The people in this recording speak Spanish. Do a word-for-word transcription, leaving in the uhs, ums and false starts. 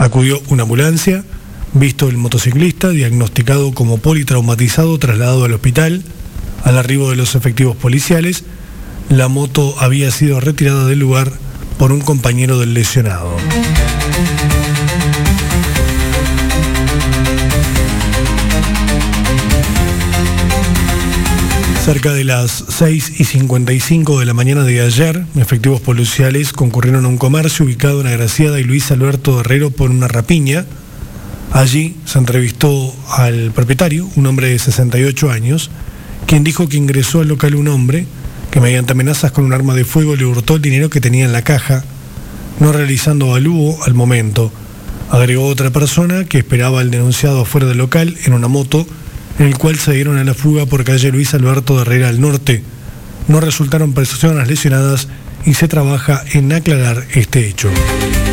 Acudió una ambulancia, visto el motociclista, diagnosticado como politraumatizado, trasladado al hospital. Al arribo de los efectivos policiales, la moto había sido retirada del lugar por un compañero del lesionado. Cerca de las seis y cincuenta y cinco de la mañana de ayer, efectivos policiales concurrieron a un comercio ubicado en Agraciada y Luis Alberto Herrero por una rapiña. Allí se entrevistó al propietario, un hombre de sesenta y ocho años, quien dijo que ingresó al local un hombre que mediante amenazas con un arma de fuego le hurtó el dinero que tenía en la caja, no realizando avalúo al momento. Agregó otra persona que esperaba al denunciado afuera del local en una moto, en el cual se dieron a la fuga por calle Luis Alberto Herrera al norte. No resultaron personas lesionadas y se trabaja en aclarar este hecho.